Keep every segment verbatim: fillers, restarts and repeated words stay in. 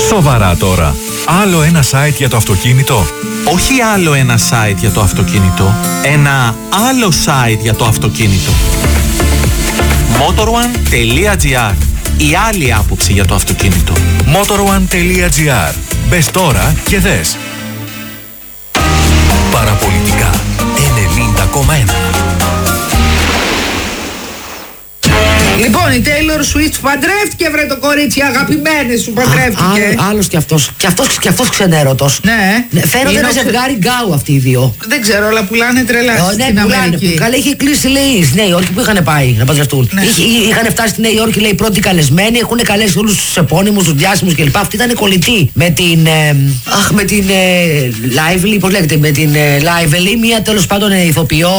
Σοβαρά τώρα. Άλλο ένα site για το αυτοκίνητο. Όχι άλλο ένα site για το αυτοκίνητο. Ένα άλλο site για το αυτοκίνητο. motorone τελεία gr. Η άλλη άποψη για το αυτοκίνητο. motorone τελεία gr. Μπες τώρα και δες. Παραπολιτικά ενενήντα κόμμα ένα. Λοιπόν, η Taylor Swift παντρεύτηκε, βρε το κορίτσι, αγαπημένη σου παντρεύτηκε. Άλλος κι αυτός. Κι αυτός, κι αυτός ξενέρωτος. Ναι. Ναι, φαίνονται ένα ζευγάρι γκάου αυτοί οι δύο. Δεν ξέρω, αλλά πουλάνε τρελά Ε, στην ναι, πουλάνε. Αμερική. Καλά, είχε κλείσει, λέει, στη Νέα Υόρκη που είχαν πάει να παντρευτούν. Ναι. Είχε, είχαν φτάσει στη Νέα Υόρκη, λέει, πρώτοι καλεσμένοι, έχουν καλέσει όλους τους επώνυμους, τους διάσημους κλπ. Αυτή ήταν κολλητή με την. Ε, αχ, με την. Ε, Lively, πώς λέγεται, με την ε, Lively, μία τέλος πάντων ε, ηθοποιό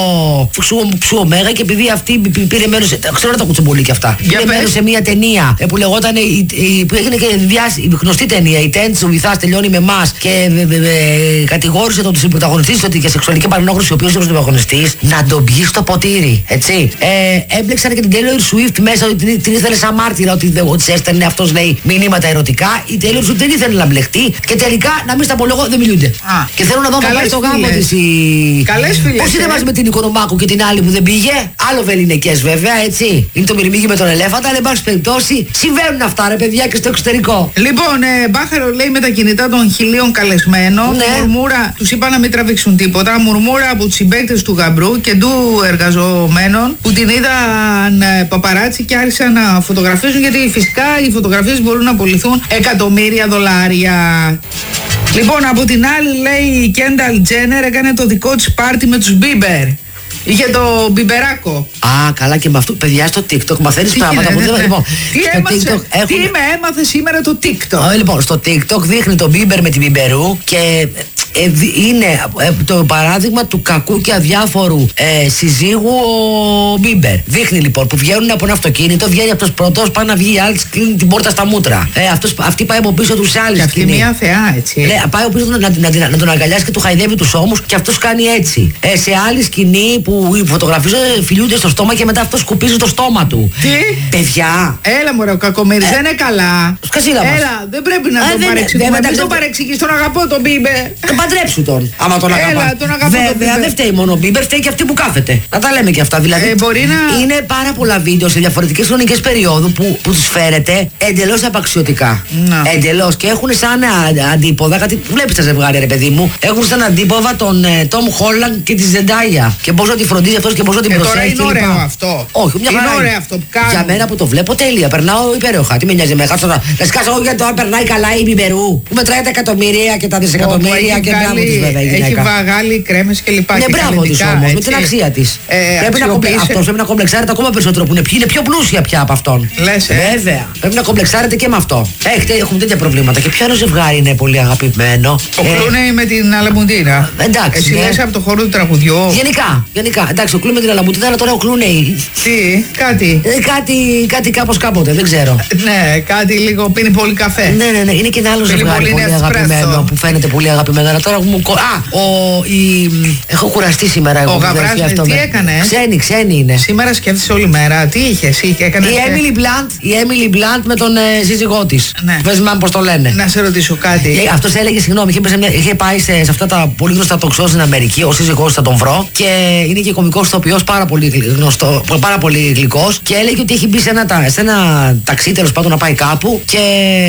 ψου ωμέγα, και επειδή αυτή πήρε μέρος. Ξέρω να τα κουτσομπολί κι αυτά. Πήρε μέρος σε μία ταινία ε, που λεγόταν. Ε, ε, που έγινε και διάσημη, η γνωστή ταινία. Η Τέντ, ο Βυθάς τελειώνει με εμάς, και ε, ε, ε, κατηγόρησε τον πρωταγωνιστή ότι για σεξουαλική παρενόχληση, ο οποίος ήταν ο πρωταγωνιστής, να τον πιει στο ποτήρι. Έτσι. Ε, έμπλεξαν και την Taylor Swift μέσα, ότι την, την ήθελε σαν μάρτυρα, ότι, ότι σε έστελνε αυτός, λέει, μηνύματα ερωτικά. Η Taylor Swift δεν ήθελε να μπλεχτεί, και τελικά, να μην στα πω λόγο, δεν μιλούνται. Α, και θέλω να δω αν πάει στο γάμο της η. Καλές φίλες. Πώς είναι μαζί με την Οικονομάκου και την άλλη που δεν πήγε. Άλλο βεληνικές βέβαια, έτσι. Είναι το μυριμίγι με τον ελέφαντα, αλλά εν πάση περιπτώσει συμβαίνουν αυτά, ρε παιδιά, και στο εξωτερικό. Λοιπόν, ε, Μπάχαρο λέει με τα κινητά των χιλίων καλεσμένων. Ναι. Μουρμούρα, τους είπα να μην τραβήξουν τίποτα. Μουρμούρα από τους συμπαίκτες του γαμπρού και του εργαζομένων που την είδαν ε, παπαράτσι και άρχισαν να φωτογραφίζουν, γιατί φυσικά οι φωτογραφίες μπορούν να απολυθούν εκατομμύρια δολάρια. Λοιπόν, από την άλλη, λέει, η Κένταλ Τζένερ έκανε το δικό της πάρτι με τους Μπίμπερ. Είχε το μπιμπεράκο. Α, καλά, και με αυτό, παιδιά, στο TikTok μαθαίνεις πράγματα που δεν. Λοιπόν, τι έμαθε, έχουν... τι με έμαθε σήμερα το TikTok. Ε, λοιπόν, στο TikTok δείχνει τον Μπίμπερ με την Μπιμπερού, και ε, είναι ε, το παράδειγμα του κακού και αδιάφορου ε, συζύγου ο Μπίμπερ. Δείχνει λοιπόν που βγαίνουν από ένα αυτοκίνητο, βγαίνει αυτός πρώτος, πάει να βγει η άλλη, κλείνει την πόρτα στα μούτρα. Ε, αυτός, αυτή πάει από πίσω τους άλλους. Και αυτή μια θεά, έτσι. Ναι, πάει από πίσω να, να, να, να τον αγκαλιάσει και του χαϊδεύει τους ώμους, και αυτός κάνει έτσι. Ε, σε άλλη σκηνή που οι φωτογραφίες φιλούνται στο στόμα, και μετά αυτός σκουπίζει το στόμα του. Τι? Παιδιά. Έλα μωρέ, ο κακομοίρης δεν είναι καλά. Σκασίλα μας. Έλα, δεν πρέπει να Ε, τον δεν- παρεξηγούμε. δεν- Μην δεν- τον παρεξηγείς, τον αγαπώ τον Μπίμπερ. Τον παντρέψου τον. Άμα τον Έλα, αγαπά. τον αγαπώ τον Βέβαια, Μπίμπερ. δεν φταίει μόνο ο Μπίμπερ, φταίει και αυτή που κάθεται. Να τα λέμε και αυτά. Δηλαδή, Ε, μπορεί να- είναι πάρα πολλά βίντεο σε διαφορετικές χρονικές περιόδου που, που τους φέρετε εντελώς απαξιωτικά. Να. Εντελώς. Και έχουν σαν α, αντίποδα, κάτι βλέπεις τα ζευγάρια, ρε παιδί μου, έχουν σαν αντίποδα τον Τόμ Χόλαντ και τη Ζεντάγια. Και πώς να τη φροντίζει αυτός και πώς να την Ε, προσέχει. τώρα είναι κλπ. ωραίο αυτό. Όχι, μια Είναι χαρά ωραίο αυτό που κάνουν. Για μένα που το βλέπω τέλεια. Περνάω υπέροχα. Τι με νοιάζει με κάτσω να. Να σκάσω εγώ, γιατί τώρα περνάει καλά η Μπιμπερού. Που μετράει τα εκατομμύρια και τα Όπου δισεκατομμύρια, έχει και μπράβο βγάλει- της βέβαια η Έχει γυναίκα. βγάλει κρέμες και λοιπά. Ναι, και μπράβο τη καλλιτικά, όμως, με έτσι. την αξία τη. Ε, πρέπει να κομπλε... αξιοποίησε- Αυτός πρέπει να κομπλεξάρεται ακόμα περισσότερο που είναι, ποιοι είναι πιο πλούσια πια από αυτόν. Λες, ε. Βέβαια. Πρέπει να κομπλεξάρεται και με αυτό. Έχετε, έχουμε τέτοια προβλήματα. Και ποιο άλλο ζευγάρι είναι πολύ αγαπημένο. Ο Κλούνεϊ με την Αλαμουντίνα. εντάξει, Εσύ ναι. λες από το χώρο του τραγουδιού. Γενικά, γενικά. Εντάξει, ο Κλούνεϊ με την Αλαμουντίνα, αλλά τώρα ο Κλούνεϊ. Τι, κάτι. Ε, κάτι, κάτι κάπως κάποτε, δεν ξέρω. Ναι, κάτι λίγο πίνει πολύ καφέ. Ναι, ναι, ναι, είναι και ένα άλλο Θέλει ζευγάρι πολύ πολύ espresso. αγαπημένο που φαίνεται πολύ αγαπημένο. Αλλά τώρα μου. κο- Α, ο, η, έχω κουραστεί σήμερα εγώ. Ο που δεν Γαβράς, έχει αυτό τι με- έκανε, ε? Ξένη, ξένη είναι. Σήμερα σκέφτεσαι όλη μέρα. Τι είχες, είχε, έκανε. Η Emily Blunt, η Emily Blunt με τον ε, σύζυγό τη. Ναι. Πες μου πώς το λένε. Να σε ρωτήσω κάτι. Αυτό έλεγε, συγγνώμη, είχε, μια, είχε πάει σε, σε αυτά τα πολύ γνωστά talk show στην Αμερική. Ο σύζυγός θα τον βρω. Και είναι και κωμικός ηθοποιός, πάρα πολύ γλυ- γνωστό, πάρα πολύ γλυκός. Και έλεγε ότι έχει μπει σε ένα, τα- σε ένα ταξί, τέλος πάντων, να πάει κάπου. Και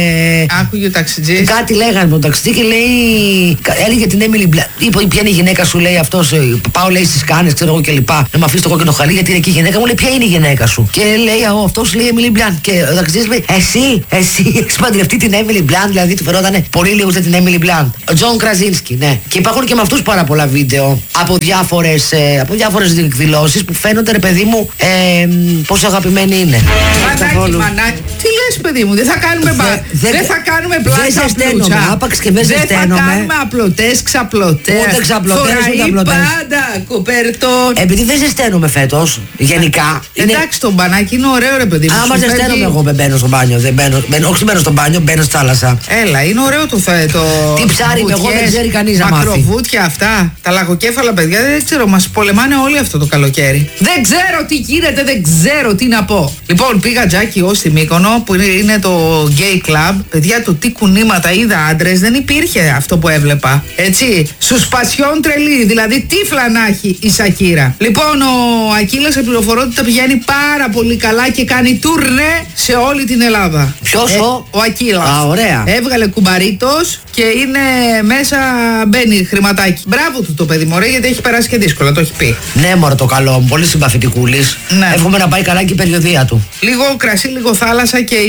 Άκουγε ο ταξιτζής. κάτι λέγανε με τον ταξιτζή και λέει. Έλεγε την Emily Blunt. Είπε, ποια είναι η γυναίκα σου, λέει αυτό. Πάω, λέει, στι κάνε, ξέρω εγώ κλπ. Να με αφήσει το κόκκινο χαλί, γιατί είναι εκεί η γυναίκα μου. Λέει, ποια είναι η γυναίκα σου. Και λέει, εγώ, αυτό λέει Emily Blunt. Και ο ταξιτζής λέει, εσύ, εσύ έχει παντρευτεί την Emily Blunt. Δηλαδή του φερότανε πολύ λίγο για την Emily Blunt. Ο Τζον Κραζίνσκι, ναι. Και υπάρχουν και με αυτού πάρα πολλά βίντεο από διάφορε από διάφορες εκδηλώσεις που φαίνονται, ρε παιδί μου, ε, πόσο αγαπημένοι είναι. Μανάκι, μανάκι. Τι λες, παιδί μου, δεν θα κάνουμε, μπα... Δε- δεν δε- θα κάνουμε δεν πλάκα ζεσταίνομαι, πλούτσα. άπαξ και δεν Δεν θα ζεσταίνομαι. κάνουμε απλό ξαπλωτές, ξαπλωτές. Ούτε ξαπλωτές, ούτε απλωτές. Πάντα κοπέρτον. Επειδή δεν ζεσταίνομαι φέτος, γενικά. Είναι... Εντάξει, το μπανάκι είναι ωραίο, ρε παιδί μου. Άμα ζεσταίνομαι, εγώ δεν μπαίνω στο μπάνιο. Δεν μπαίνω, μπαίνω, όχι μπαίνω στο μπάνιο, μπαίνω στη θάλασσα. Έλα, είναι ωραίο το θέτο. Τι ψάρι με εγώ, δεν ξέρει κανείς να μάθει. Μακροβούτια αυτά. Τα λαγοκέφαλα, παιδιά, δεν ξέρω, μας πολεμάνε όλοι αυτό το καλοκαίρι. Δεν ξέρω τι γίνεται, δεν ξέρω τι να πω. Λοιπόν, πήγα Τζάκι ως στη Μύκονο, που είναι το gay club. Παιδιά, το τι κουνήματα είδα άντρες, δεν υπήρχε αυτό που έβλεπα. Έτσι. Σουσπασιόν τρελή, δηλαδή τι φλανάχει η Σακύρα. Λοιπόν, ο Ακύλας, σε πληροφορώ ότι τα πηγαίνει πάρα πολύ καλά και κάνει τουρνέ σε όλη την Ελλάδα. Ποιος ε, ο? Ο Ακύλας. Α, ωραία. Έβγαλε κουμπαρίτος και είναι μέσα, μπαίνει χρηματάκι. Μπράβο του το παιδί, μωρέ, γιατί έχει περάσει και δύσκολα, το έχει πει. Ναι, μωρέ, το καλό μου, πολύ συμπαθητικούλης. Ναι. Εύχομαι να πάει καλά και η περιοδία του. Λίγο κρασί, λίγο θάλασσα και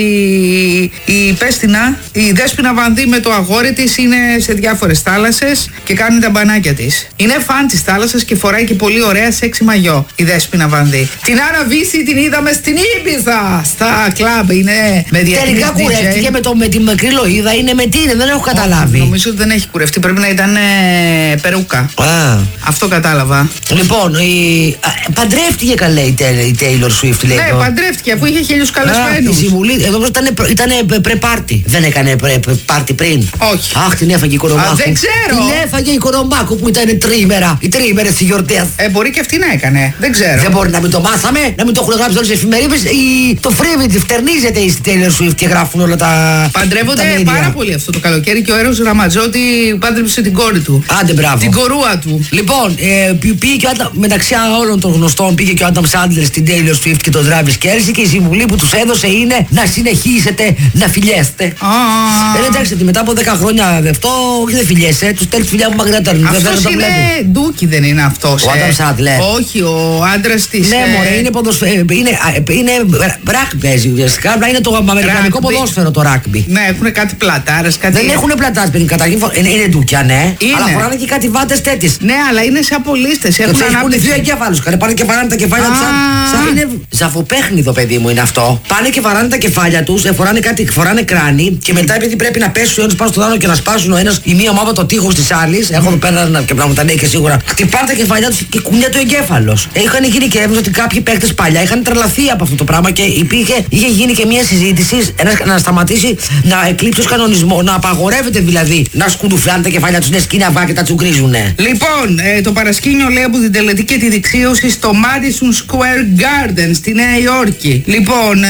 η, η Πέστινα, η Δέσποινα Βανδύ με το αγόρι της είναι σε διάφορες θάλασσες και κάνει τα μπανάκια της. Είναι φαν της θάλασσας και φοράει και πολύ ωραία σεξι μαγιό η Δέσποινα Βανδύ. Την Άρα Βύση την είδαμε στην Ήμπιθα, στα κλαμπ, είναι με διεθνής Τελικά ντι τζέι. κουρεύτηκε με, το, με τη μικρή Λοΐδα, είναι με τι είναι, δεν έχω καταλάβει. Νομίζω ότι δεν έχει κουρευτεί, πρέπει να ήταν ε, περούκα. Α. Αυτό κατάλαβα. Λοιπόν, η... α, παντρεύτηκε καλέ η, η Taylor Swift, λέει. Ναι, εδώ. παντρεύτηκε αφού είχε χίλιους Α, καλεσμένους. η συμβουλή, εδώ ήταν, ήταν πρε-πάρτι. Δεν έκανε πρε-πάρτι πριν. Όχι. Αχ, την έφαγε η Κορομάκου. Α, δεν ξέρω. Την έφαγε η Κορομάκου που ήταν τρίμερα. Οι τρίμερες τη γιορτές. Ε, μπορεί και αυτή να έκανε. Δεν ξέρω. Δεν μπορεί να μην το μάθαμε, να μην το έχουν γράψει όλες τις εφημερίδες. Η... Το Freebie φτερνίζεται η Taylor Swift και γράφουν όλα τα. Παντρεύονται τα πάρα πολύ αυτό το καλοκαίρι και ο Έρος Ραμαζότη πάντρεψε την κόρη του. Άντε, μπράβο. Την κορούα του. Λοιπόν, ε, πήγε και ο Adam, μεταξύ όλων των γνωστών πήγε και ο Adam Sandler στην Taylor Swift και τον Travis Kelce και η συμβουλή που τους έδωσε είναι να συνεχίσετε να φιλιέστε. Ah. Ε, εντάξει, ότι μετά από δέκα χρόνια αυτό όχι δεν φιλιέσαι, τους στέλνεις φιλιά μου μακρύτερα. Αυτός είναι ντούκι, δεν είναι αυτός. Ο ε. Adam Sandler. Όχι, ο άντρας της. Ναι, ε... μωρέ, είναι ποδοσφαίρο. Είναι, είναι ράκμπι παίζει ουσιαστικά, αλλά είναι το αμερικανικό Rugby. ποδόσφαιρο το ράκμπι. Ναι, έχουν κάτι πλατάρες, κάτι. Δεν έχουν πλατάρες, παιδί. Καταρχήν είναι, είναι ντούκια, ναι. Είναι. Αλλά φοράνε και κάτι βάτες τέτοιες. Ναι, αλλά είναι σαν πολίστες. Έχουν Έχουν ανάπτυξη. δύο εγκέφαλους. Κάνε πάνε και βαράνε τα κεφάλια τους. Σαν, σαν είναι ζαφοπέχνιδο, παιδί μου, είναι αυτό. Πάνε και βαράνε τα κεφάλια τους, ε, φοράνε κάτι, φοράνε κράνη και μετά επειδή πρέπει να πέσουν οι ένας πάνω στον άλλο και να σπάσουν ο ένας η μία ομάδα το τείχος της άλλης. Έχω εδώ πέρα να, και να μου τα λέει και σίγουρα. Χτυπάνε τα κεφάλια τους και κουνιέται ο εγκέφαλος. Ε, είχαν γίνει και έρευνες ότι κάποιοι παίκτες παλιά είχαν τρελαθεί από αυτό το πράγμα και υπήρχε, είχε γίνει και μια συζήτηση ένας, να σταματήσει να εκλείψει ως κανονισμό, να απαγορεύεται δηλαδή να σκουντουφλάνε τα κεφάλια τους, να σκίναβα και τα τσουγκρίζουνε. Λοιπόν, ε, το παρασκήνιο λέει από την τελετή και τη δεξίωση στο Madison Square Garden στη Νέα Υόρκη. Λοιπόν,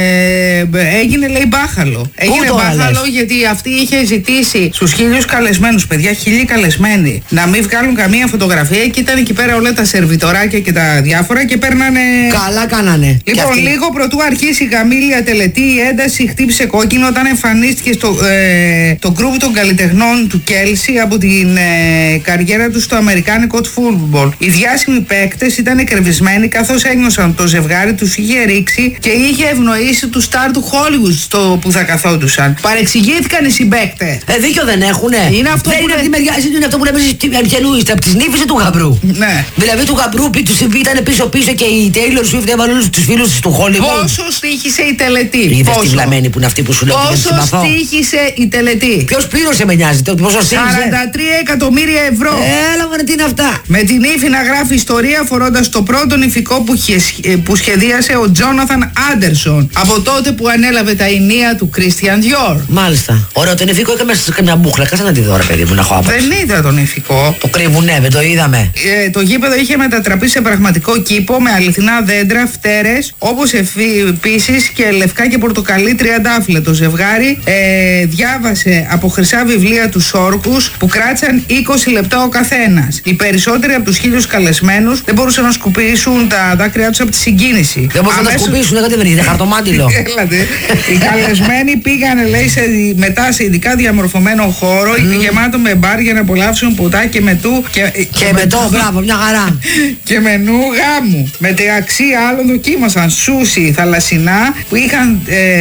ε, έγινε λέει μπάχαλο. Έγινε μπάχαλο λες? Γιατί αυτή είχε ζητήσει στους χίλιους καλεσμένους, παιδιά, χίλιοι καλεσμένοι, να μην βγάλουν καμία φωτογραφία και ήταν εκεί πέρα όλα τα σερβιτοράκια και τα διάφορα και παίρνανε. Καλά κάνανε. Λοιπόν, λίγο πρωτού αρχίσει η γαμήλια τελετή, η ένταση χτύπησε κόκκινο όταν εμφανίστηκε στο ε, το γκρουπ των καλλιτεχνών του Κέλσι από την ε, καριέρα του στο αμερικάνικο φούτμπολ. Οι διάσημοι παίκτες ήταν εκρεβισμένοι καθώς ένιωσαν το ζευγάρι τους είχε ρίξει και είχε ευνοήσει του στάρ του Hollywood στο που θα καθόντουσαν. Παρεξηγήθηκαν οι συμπαίκτες. Ε, δίκιο δεν έχουνε. Είναι αυτό δεν που είναι λέ... από τη μεριά, είναι αυτό που λέμε ποιανού είστε, από τις νύφες ή του γαμπρού. Ναι. Δηλαδή του γαμπρού τους ήταν πίσω-πίσω και η Taylor Swift έβαλε όλους τους φίλους της του Hollywood. Πόσο στήχησε η τελετή. Είδες τη βλαμμένη που είναι αυτή που σου λέω. Πόσο στήχησε η τελετή. Ποιος πλήρωσε με νοιάζει, πόσο στήχησε. σαράντα τρία εκατομμύρια ευρώ. Έλα μωρέ, τι είναι αυτά. Με την ύφη να γράφει ιστορία φορώντας το πρώτο νηφικό που, που σχεδίασε ο Τζόναθαν Άντερσον από τότε που ανέλαβε τα ηνία του Christian Dior. Μάλιστα. Ωραίο, το νηφικό έκανε μέσα σε καμιά μπούχλα. Κάτσε να τη δω, ρε παιδί μου, να έχω άποψη. Δεν είδα το νηφικό. Το κρύβουνε, δεν το είδαμε. Ε, το γήπεδο είχε μετατραπεί σε πραγματικό κήπο με αληθινά δέντρα, φτέρες, όπως επίσης και λευκά και πορτοκαλί τριαντάφυλλα. Το ζευγάρι ε, διάβασε από χρυσά βιβλία τους όρκους που κράτησαν είκοσι λεπτά ο καθένας. Οι περισσότεροι από τους χίλιους καλεσμένους δεν μπορούσαν να σκουπίσουν τα δάκρυά τους από τη συγκίνηση. Δεν μπορούσαν Αμέσως... να σκουπίσουν, γιατί δεν είναι χαρτομάτιλο. Έλατε. Οι καλεσμένοι πήγανε, λέει, σε, μετά σε ειδικά διαμορφωμένο χώρο, mm. γεμάτο με μπαρ για να απολαύσουν ποτά και μετού. Και, και, και μετώ, μπράβο, μια χαρά. Και μενού γάμου. Μεταξύ άλλων δοκίμασαν σούσι θαλασσινά που είχαν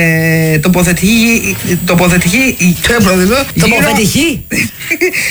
ε, τοποθετηθεί. Τοποθετηθεί. Τοποθετηθεί.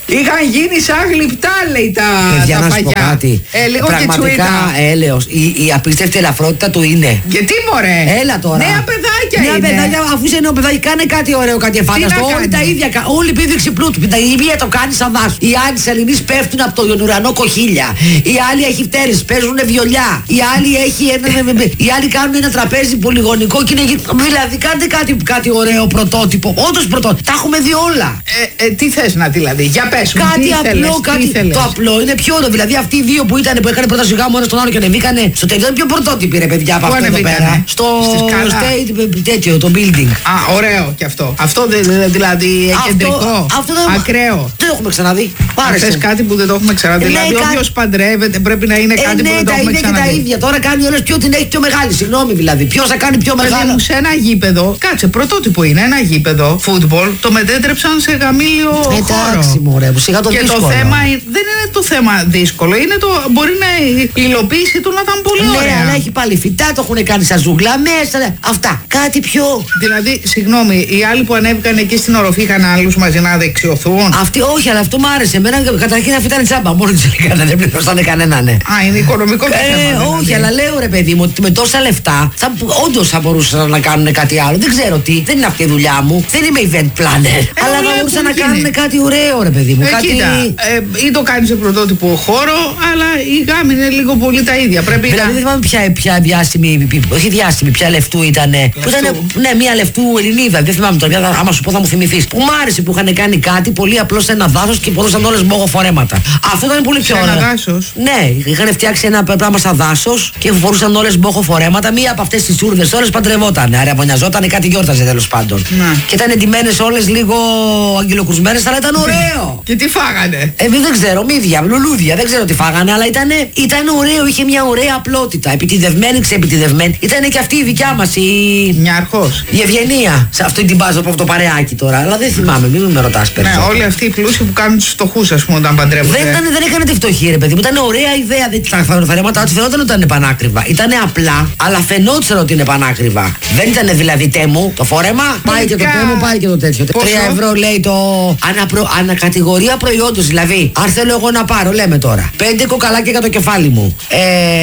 Είχαν γίνει σαν γλυπτά, λέει τα, Παιδιά, τα να σου πω φαγιά. κάτι. Ε, λίγο Πραγματικά και τσουίτα. έλεος. Η, η απίστευτη ελαφρότητα του είναι. Γιατί μωρέ. Έλα τώρα. Νέα παιδάκια Νέα είναι. παιδάκια, αφού είσαι νέο παιδάκι, κάνε κάτι ωραίο, κάτι εφάνταστο. να Όλοι κάνει? τα ίδια. κα- Όλοι οι πίδοι ξυπλούτου. Η μία το κάνει σαν δάσο. Οι άλλοι τη Ελληνή πέφτουν από τον ουρανό κοχύλια. Οι άλλοι έχει φτέρες, παίζουν βιολιά. Οι άλλοι, έχει ένα, οι άλλοι κάνουν ένα τραπέζι πολυγωνικό και είναι. γυ- Δηλαδή, κάντε κάτι, κάτι ωραίο πρωτότυπο. Όντως πρωτότυπο. Τα έχουμε δει όλα. Ε, ε, τι θες να δηλαδή, για πες μου. Κάτι τι απλό, ήθελες, τι κάτι. ήθελες? Το απλό είναι πιο ωραίο. Δηλαδή αυτοί οι δύο που ήταν που έκανε πρώτα σιγά μόνο στον άλλο και ανεβήκανε στο τελειό είναι πιο πρωτότυποι ρε παιδιά από Πού αυτό εδώ ανεβήκανε? πέρα. Στο Στη σκάλα? state, τέτοιο, το building. Α, ωραίο κι αυτό. Αυτό δε- δε- δηλαδή κεντρικό. αυτό δεν ακραίο. Δεν το έχουμε ξαναδεί. Άρεσε. Θες κάτι που δεν το έχουμε ξαναδεί. Ε, Δηλαδή, ναι, όποιο παντρεύεται πρέπει να είναι Ε, κάτι που ναι, δεν το τα έχουμε ίδια και τα ξαναδεί. ίδια. Τώρα κάνει όλες ποιο την έχει πιο μεγάλη. Συγγνώμη δηλαδή. Ποιο θα κάνει πιο Παιδί μεγάλο. μου, σε ένα γήπεδο, κάτσε, πρωτότυπο είναι ένα γήπεδο, φούτμπολ, το μετέτρεψαν σε γαμήλιο Εντάξει, χώρο. μωρέ, που σιγά το Και δύσκολο. το θέμα ε- δεν είναι το θέμα δύσκολο, είναι το μπορεί να η υλοποίηση του να ήταν πολύ Ναι, ωραία. αλλά έχει πάλι φυτά, το έχουν κάνει σαν ζούγκλα μέσα. Αυτά. Κάτι πιο. Δηλαδή, συγγνώμη, οι άλλοι που ανέβηκαν εκεί στην οροφή είχαν άλλου μαζί να δεξιωθούν. Αυτή, όχι, αλλά αυτό μου άρεσε. Εμένα καταρχήν αυτή ήταν τσάμπα. Μόνο τη έκανα, δεν πληρώσανε κανέναν. Ναι. Α, είναι οικονομικό το θέμα. Ε, δηλαδή. όχι, αλλά λέω ρε παιδί μου ότι με τόσα λεφτά θα, όντως θα μπορούσαν να κάνουν κάτι άλλο. Δεν ξέρω τι, δεν είναι αυτή η δουλειά μου. Δεν είμαι event planner. αλλά όλα θα μπορούσαν έχουν να γίνει. κάνουν κάτι ωραίο, ρε παιδί μου. Ε, κάτι... κοίτα, ε, ή το κάνει σε πρωτότυπο χώρο, αλλά η γάμη είναι λίγο πολύ τα ίδια. Πρέπει Δηλαδή δεν να. θυμάμαι ποια, ποια διάσημη, όχι διάσημη, ποια λεφτού ήταν. Που ήταν ναι, μια λεφτού Ελληνίδα. Δεν θυμάμαι τώρα, πια, άμα σου πω θα μου θυμηθεί. Που μ' άρεσε που είχαν κάνει κάτι πολύ απλό σε ένα δάσο και μπορούσαν όλε μπόγο φορέματα. Αυτό ήταν πολύ πιο Σε ωραίο. ένα δάσος? Ναι, είχαν φτιάξει ένα πράγμα σαν δάσο και φορούσαν όλε μπόχο φορέματα. Μία από αυτέ τι τσούρδε όλε παντρευόταν. Άρα βονιαζόταν, κάτι γιόρταζε τέλο πάντων. Να. Και ήταν εντυμένε όλε λίγο αγγελοκρουσμένε, αλλά ήταν ωραίο. Και τι φάγανε. Ε, δεν ξέρω, μύδια, λουλούδια, δεν ξέρω τι φάγανε, αλλά ήταν, ήταν ωραίο, είχε μια ωραία απλότητα. Επιτιδευμένη, ξεπιτιδευμένη. Ήταν και αυτή η δικιά μα, η. Μια αρχός. Η Ευγενία. Σε αυτή την μπάζα από αυτό το παρεάκι τώρα. Αλλά δεν θυμάμαι, μην με ρωτά Ναι, περισσότερο. όλοι αυτοί οι πλούσιοι που κάνουν του φτωχού, α πούμε, όταν παντρεύονται. Δεν, ήταν, δεν έκανε τη φτωχή, ρε παιδί μου. Ήταν ωραία ιδέα. Δεν, τα φαρέματα του φαινόταν ότι ήταν πανάκριβα. Ήταν απλά, αλλά φαινόταν ότι είναι πανάκριβα. Δεν ήταν δηλαδή τέμου. Το φόρεμα πάει και το Τελικά. τέμου, πάει και το τέτοιο. Πόσο? Τρία ευρώ λέει το. Αναπρο, ανακατηγορία προϊόντος. Δηλαδή, αν θέλω εγώ να πάρω, λέμε τώρα, πέντε κοκαλάκια για το κεφάλι μου. Ε,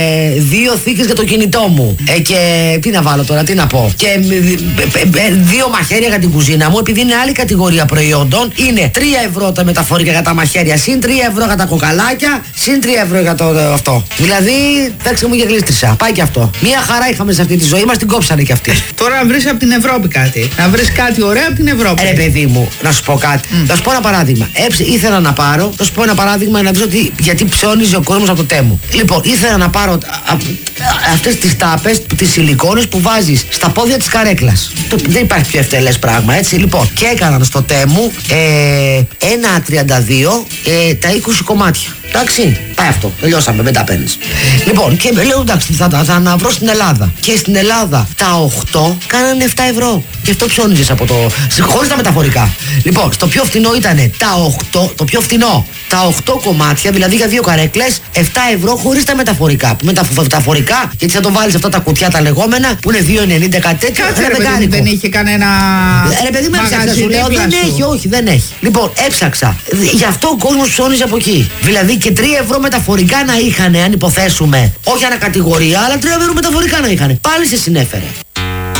δύο θήκες για το κινητό μου. Ε, και τι να βάλω τώρα, τι να πω. Και ε, ε, ε, δύο μαχαίρια για την κουζίνα μου, επειδή είναι άλλη κατηγορία προϊόντων. Είναι τρία ευρώ τα μεταφορικά για τα μαχαίρια, συν τρία ευρώ για τα κοκαλάκια, συν τρία ευρώ για το ε, αυτό. Δηλαδή, δέξτε μου για γλίστρισα. Πάει και αυτό. Μία χαρά είχαμε σε αυτή τη ζωή μα, την κόψανε κι αυτή. Τώρα να βρει από την Ευρώπη κάτι. Να βρει κάτι ωραίο από την Ευρώπη. Ε, Ρε παιδί μου, να σου πω κάτι. Mm. Να σου πω ένα παράδειγμα. Έψε, ήθελα να πάρω, να σου πω ένα παράδειγμα να δεις ότι γιατί ψώνιζε ο κόσμος από το τέμου. Λοιπόν, ήθελα να πάρω αυτές τις τάπες, τις σιλικόνες που βάζεις στα πόδια της καρέκλας. Το, δεν υπάρχει πιο ευτελές πράγμα, έτσι. Λοιπόν, και έκαναν στο τέμου ε, ένα τριάντα δύο ε, τα είκοσι κομμάτια. Εντάξει, πάει αυτό. Τελειώσαμε, δεν τα παίρνεις. Λοιπόν, και λέω εντάξει, θα τα θα αναβρω στην Ελλάδα. Και στην Ελλάδα τα οκτώ κάνανε επτά ευρώ. Και αυτό ψώνιζες από το. Χωρίς τα μεταφορικά. Λοιπόν, στο πιο φθηνό ήταν τα οκτώ, το πιο φθηνό. Τα οκτώ κομμάτια, δηλαδή για δύο καρέκλες, επτά ευρώ χωρίς τα μεταφορικά. Που με τα μεταφορικά, γιατί θα το βάλεις αυτά τα κουτιά τα λεγόμενα, που είναι δύο ενενήντα κάτι τέτοιο. Κάτσε, ένα ρε παιδί, δεκάρικο. δεν είχε κανένα. Ε, Ρε παιδί μου, έψαξα, μαγαζί σου λέω, δίπλα δεν σου. έχει, όχι, δεν έχει. Λοιπόν, έψαξα. Γι' αυτό ο κόσμος ψώνιζε από εκεί. Δηλαδή και τρία ευρώ μεταφορικά να είχαν, αν υποθέσουμε, όχι ανακατηγορία, αλλά τρία ευρώ μεταφορικά να είχαν. Πάλι σε συνέφερε.